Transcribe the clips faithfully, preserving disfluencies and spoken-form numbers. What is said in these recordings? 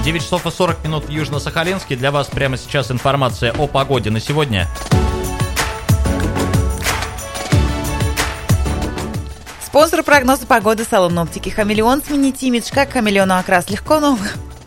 девять часов и сорок минут в Южно-Сахалинске. Для вас прямо сейчас информация о погоде на сегодня. Спонсор прогноза погоды — салон оптики «Хамелеон». Сменить имидж как хамелеону окрас легко, но...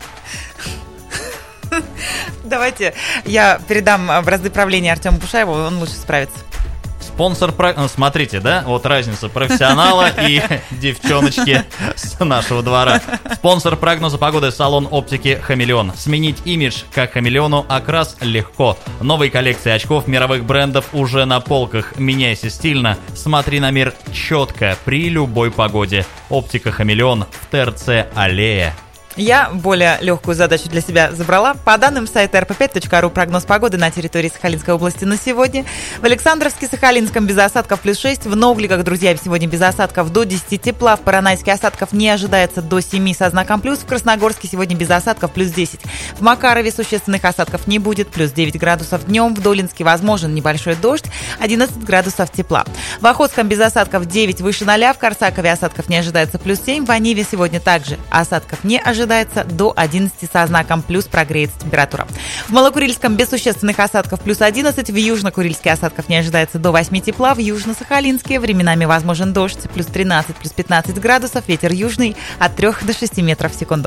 Давайте я передам бразды правления Артему Бушаеву, он лучше справится. Спонсор, про... смотрите, да, вот разница профессионала и девчоночки с нашего двора. Спонсор прогноза погоды — салон оптики «Хамелеон». Сменить имидж как хамелеону окрас легко. Новые коллекции очков мировых брендов уже на полках. Меняйся стильно, смотри на мир четко при любой погоде. Оптика «Хамелеон» в ТРЦ «Аллея». Я более легкую задачу для себя забрала. По данным сайта эр пэ пять точка ру, прогноз погоды на территории Сахалинской области на сегодня. В Александровске, Сахалинском без осадков плюс шесть. В Новгликах, друзья, сегодня без осадков до десяти тепла. В Поронайске осадков не ожидается до семи со знаком плюс. В Красногорске сегодня без осадков плюс десять. В Макарове существенных осадков не будет, плюс девять градусов днем. В Долинске возможен небольшой дождь, одиннадцать градусов тепла. В Охотском без осадков девять выше ноля. В Корсакове осадков не ожидается плюс семь. В Аниве сегодня также осадков не ожидается. Ожидается до одиннадцати со знаком плюс, прогреется температура. В Малокурильском без существенных осадков плюс одиннадцать, в Южно-Курильске осадков не ожидается до восьми тепла, в Южно-Сахалинске временами возможен дождь, плюс тринадцать, плюс пятнадцать градусов, ветер южный от трёх до шести метров в секунду.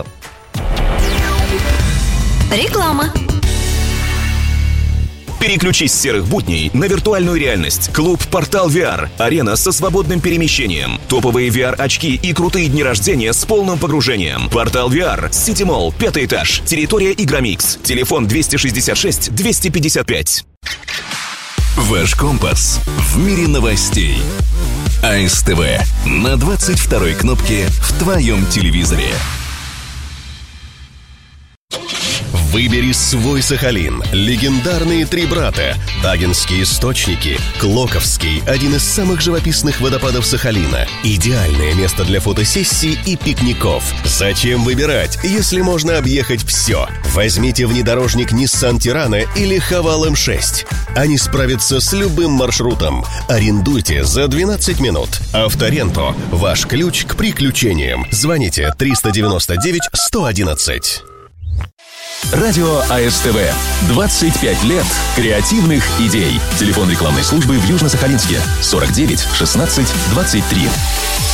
Реклама. Переключись с серых будней на виртуальную реальность. Клуб «Портал ви ар». Арена со свободным перемещением. Топовые ви ар-очки и крутые дни рождения с полным погружением. «Портал ви ар», Сити Молл, пятый этаж. Территория Игромикс. Телефон двести шестьдесят шесть двести пятьдесят пять. Ваш компас в мире новостей. а эс тэ вэ на двадцать второй кнопке в твоем телевизоре. Выбери свой Сахалин. Легендарные три брата. Тагинские источники. Клоковский – один из самых живописных водопадов Сахалина. Идеальное место для фотосессий и пикников. Зачем выбирать, если можно объехать все? Возьмите внедорожник Nissan Tirana или Haval эм шесть. Они справятся с любым маршрутом. Арендуйте за двенадцать минут. Авторенто – ваш ключ к приключениям. Звоните триста девяносто девять сто одиннадцать. Радио а эс тэ вэ. двадцать пять лет креативных идей. Телефон рекламной службы в Южно-Сахалинске. сорок девять шестнадцать двадцать три.